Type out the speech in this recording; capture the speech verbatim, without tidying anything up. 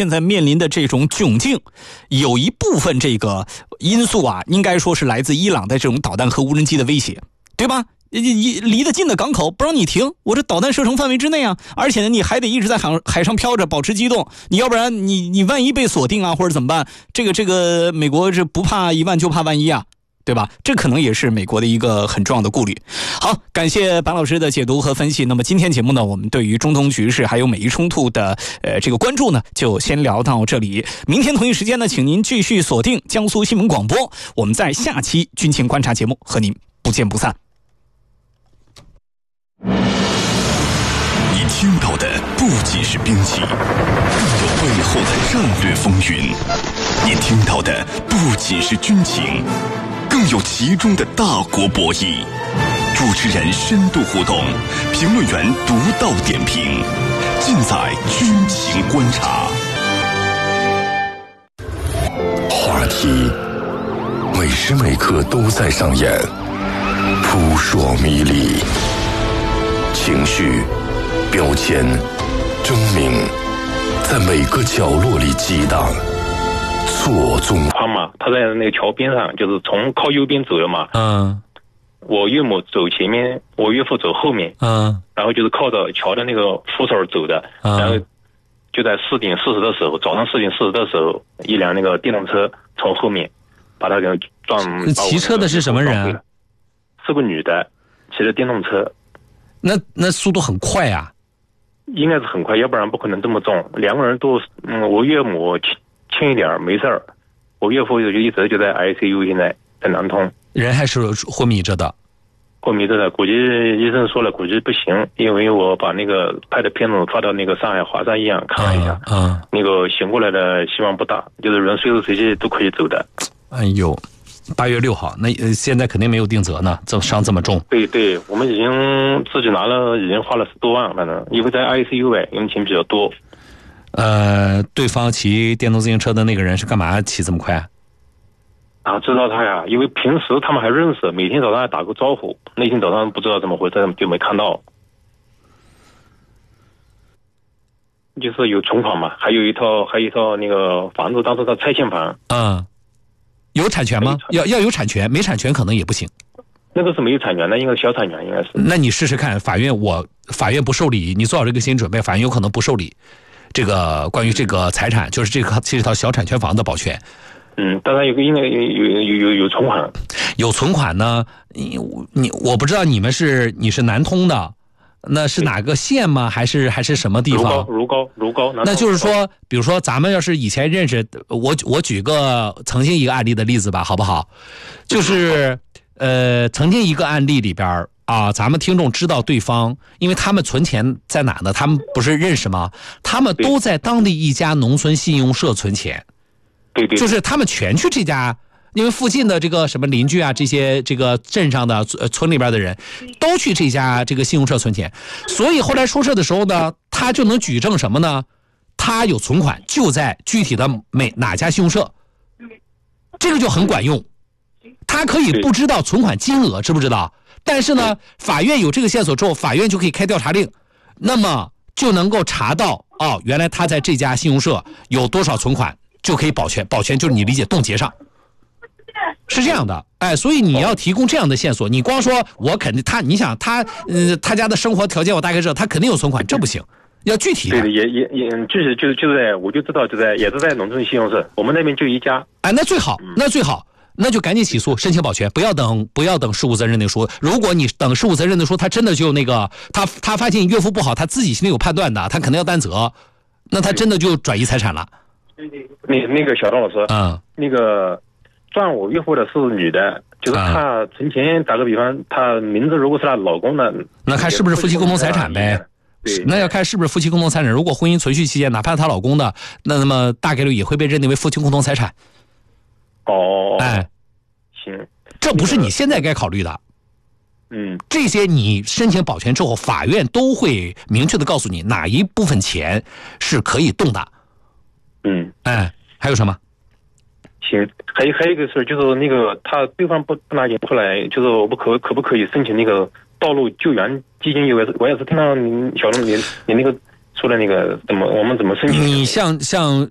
现在面临的这种窘境，有一部分这个因素啊，应该说是来自伊朗的这种导弹和无人机的威胁，对吧？离得近的港口不让你停，我这导弹射程范围之内啊，而且呢你还得一直在海海上飘着，保持机动，你要不然你你万一被锁定啊或者怎么办？这个这个美国是不怕一万就怕万一啊，对吧？这可能也是美国的一个很重要的顾虑。好，感谢白老师的解读和分析。那么今天节目呢，我们对于中东局势还有美伊冲突的呃这个关注呢，就先聊到这里。明天同一时间呢，请您继续锁定江苏新闻广播，我们在下期军情观察节目和您不见不散。 你听到的不仅是兵器，更有背后的战略风云；你听到的不仅是军情，更有其中的大国博弈。主持人深度互动，评论员独到点评，尽在军情观察。话题每时每刻都在上演，扑朔迷离。情绪、标签、争鸣，在每个角落里激荡，错综宽嘛。他在那个桥边上，就是从靠右边走的嘛。 嗯。 我岳母走前面，我岳父走后面。嗯。然后就是靠着桥的那个扶手走的。嗯。然后就在四点四十的时候，早上四点四十的时候，一辆那个电动车从后面把他给撞。 骑车的是什么人？ 是个女的，骑着电动车。 那那速度很快啊， 应该是很快，要不然不可能这么重。两个人都，嗯，我岳母轻轻一点没事儿，我岳父就一直就在 I C U， 现在在南通， 人还是昏迷着的， 昏迷着的，估计医生说了，估计不行，因为我把那个拍的片子发到那个上海华山医院看了一下，嗯，嗯那个醒过来的希望不大，就是人随时随地都可以走的。 哎呦。八月六号，那呃现在肯定没有定责呢，这伤这么重。 对对，我们已经自己拿了，已经花了十多万，反正因为在 I C U 呗，因为钱比较多。 呃，对方骑电动自行车的那个人是干嘛骑这么快？ 啊，知道他呀，因为平时他们还认识，每天早上还打个招呼。那天早上不知道怎么回事，就没看到。就是有存款嘛，还有一套，还有一套那个房子，当时他拆迁房。 嗯。有产权吗？要要有产权，没产权可能也不行。 那个是没有产权的，应该是小产权，应该是。 那你试试看，法院我法院不受理，你做好这个心理准备，法院有可能不受理这个关于这个财产，就是这个这套小产权房的保全。 嗯，当然有个应该有有有有有存款， 有存款呢。你你我不知道你们是你是南通的。那是哪个县吗？还是还是什么地方？ 如皋，如皋， 那就是说，比如说咱们要是以前认识，我我举个曾经一个案例的例子吧，好不好？就是呃，曾经一个案例里边啊，咱们听众知道对方，因为他们存钱在哪呢？他们不是认识吗？他们都在当地一家农村信用社存钱， 对对， 就是他们全去这家。因为附近的这个什么邻居啊，这些这个镇上的村里边的人都去这家这个信用社存钱，所以后来出事的时候呢，他就能举证什么呢？他有存款就在具体的每哪家信用社，这个就很管用。他可以不知道存款金额，知不知道？但是呢，法院有这个线索之后，法院就可以开调查令，那么就能够查到哦，原来他在这家信用社有多少存款，就可以保全，保全就是你理解冻结上。是这样的，哎，所以你要提供这样的线索，你光说我肯定他，你想他，呃，他家的生活条件我大概知道，他肯定有存款，这不行，要具体的。 对，也也也，就是就就在，我就知道就在，也是在农村信用社，我们那边就一家。 哎，那最好，那最好，那就赶紧起诉，申请保全，不要等，不要等事务责任认定书。如果你等事务责任认定书，他真的就那个，他他发现岳父不好，他自己心里有判断的，他肯定要担责，那他真的就转移财产了。 那那个小张老师， 嗯， 那个。撞我岳父的是女的，就是她存钱，打个比方，她名字如果是她老公的， 那看是不是夫妻共同财产呗？ 对， 那要看是不是夫妻共同财产。如果婚姻存续期间，哪怕她老公的，那那么大概率也会被认定为夫妻共同财产。 哦， 哎， 行， 这不是你现在该考虑的。 嗯， 这些你申请保全之后，法院都会明确的告诉你哪一部分钱是可以动的。 嗯， 哎，还有什么？ 行，还有还有一个事，就是那个他对方不不拿钱出来，就是我不可可不可以申请那个道路救援基金？我也是我也是听到你小龙你你那个说的那个怎么我们怎么申请？ 你向向